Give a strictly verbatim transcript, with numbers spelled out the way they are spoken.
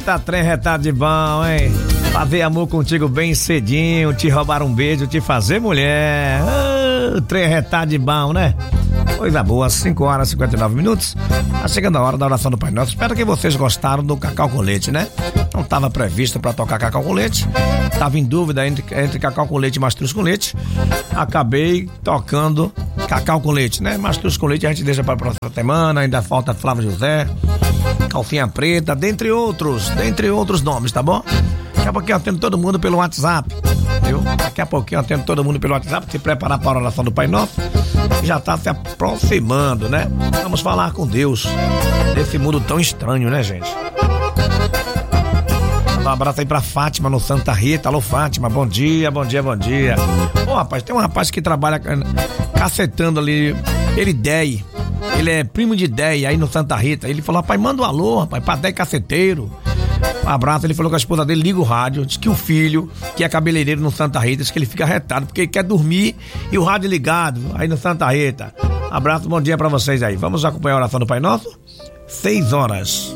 Eita, trem retado de bom, hein? Fazer amor contigo bem cedinho, te roubar um beijo, te fazer mulher. Ah, trem retado de bom, né? Coisa boa, cinco horas e cinquenta e nove minutos. Tá chegando a hora da oração do Pai Nosso. Espero que vocês gostaram do Cacau com Leite, né? Não estava previsto para tocar Cacau com Leite. Tava em dúvida entre, entre Cacau com Leite e Mastruz com Leite. Acabei tocando Cacau com Leite, né? Mastruz com Leite a gente deixa para a próxima semana. Ainda falta Flávio José, Calfinha Preta, dentre outros, dentre outros nomes, tá bom? Daqui a pouquinho eu atendo todo mundo pelo WhatsApp, viu? Daqui a pouquinho eu atendo todo mundo pelo WhatsApp, se preparar para a oração do Pai Nosso. Já tá se aproximando, né? Vamos falar com Deus nesse mundo tão estranho, né, gente? Um abraço aí pra Fátima no Santa Rita. Alô, Fátima, bom dia, bom dia, bom dia. Ô, rapaz, tem um rapaz que trabalha cacetando ali, ele Dei, ele é primo de Dei aí no Santa Rita. Ele falou, rapaz, manda um alô, rapaz, pra Dei Caceteiro. Um abraço, ele falou que a esposa dele liga o rádio, diz que o filho, que é cabeleireiro no Santa Rita, diz que ele fica retado, porque ele quer dormir e o rádio ligado aí no Santa Rita. Abraço, bom dia pra vocês aí. Vamos acompanhar a oração do Pai Nosso? Seis horas.